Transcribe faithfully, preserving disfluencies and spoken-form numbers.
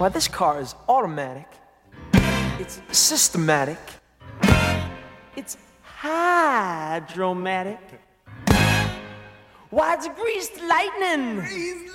Why, this car is automatic. It's systematic. It's hydromatic. Why, it's greased lightning.